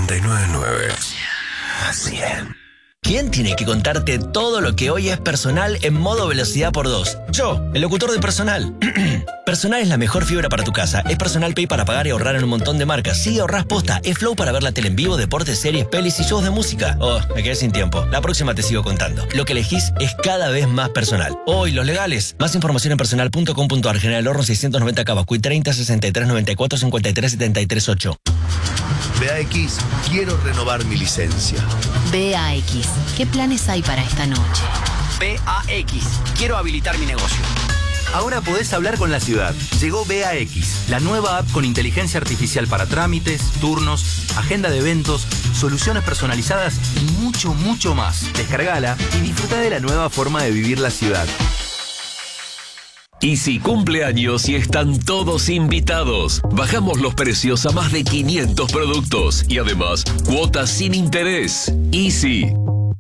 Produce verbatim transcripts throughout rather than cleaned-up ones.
noventa y nueve punto nueve. cien. ¿Quién tiene que contarte todo lo que hoy es Personal en modo velocidad por dos? Yo, el locutor de Personal. Personal es la mejor fibra para tu casa. Es Personal Pay para pagar y ahorrar en un montón de marcas. Sí, ahorrás posta. Es Flow para ver la tele en vivo, deportes, series, pelis y shows de música. Oh, me quedé sin tiempo. La próxima te sigo contando. Lo que elegís es cada vez más personal. Hoy, los legales. Más información en personal punto com punto a r. General Horno seiscientos noventa Cavacuy treinta sesenta y tres noventa y cuatro cincuenta y tres setenta y tres ocho. B A X, quiero renovar mi licencia. B A X, ¿qué planes hay para esta noche? B A X, quiero habilitar mi negocio. Ahora podés hablar con la ciudad. Llegó B A X, la nueva app con inteligencia artificial para trámites, turnos, agenda de eventos, soluciones personalizadas y mucho, mucho más. Descargala y disfruta de la nueva forma de vivir la ciudad. Easy cumple años y están todos invitados. Bajamos los precios a más de quinientos productos y además cuotas sin interés. Easy.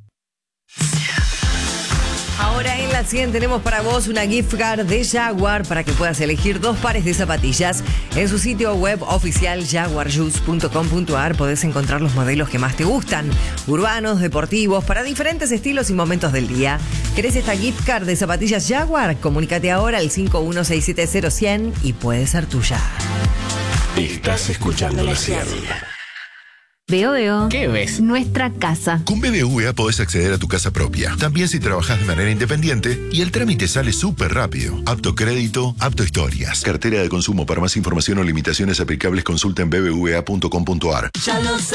Ahora en la cien tenemos para vos una gift card de Jaguar para que puedas elegir dos pares de zapatillas. En su sitio web oficial jaguar shoes punto com punto a r podés encontrar los modelos que más te gustan. Urbanos, deportivos, para diferentes estilos y momentos del día. ¿Querés esta gift card de zapatillas Jaguar? Comunícate ahora al cinco uno seis siete cero cien y puede ser tuya. Estás escuchando la cien. Veo, veo. ¿Qué ves? Nuestra casa. Con B B V A podés acceder a tu casa propia. También si trabajás de manera independiente y el trámite sale súper rápido. Apto crédito, apto historias. Cartera de consumo. Para más información o limitaciones aplicables consulta en b b v a punto com punto a r. Ya lo sabes.